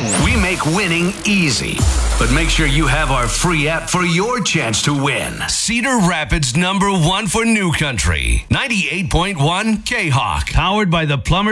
We make winning easy. But make sure you have our free app for your chance to win. Cedar Rapids #1 for New Country. 98.1 K-Hawk. Powered by the Plumber